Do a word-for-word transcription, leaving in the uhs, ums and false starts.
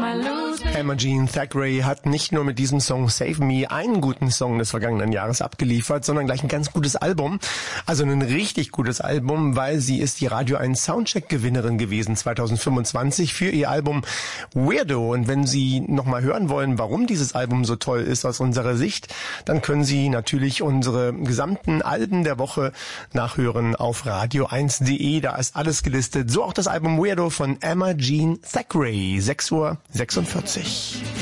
Emma Jean Thackeray hat nicht nur mit diesem Song Save Me einen guten Song des vergangenen Jahres abgeliefert, sondern gleich ein ganz gutes Album. Also ein richtig gutes Album, weil sie ist die Radio eins Soundcheck-Gewinnerin gewesen zwanzig fünfundzwanzig für ihr Album Weirdo. Und wenn Sie nochmal hören wollen, warum dieses Album so toll ist aus unserer Sicht, dann können Sie natürlich unsere gesamten Alben der Woche nachhören auf radio eins punkt de. Da ist alles gelistet. So auch das Album Weirdo von Emma Jean Thackeray. sechs Uhr sechsundvierzig.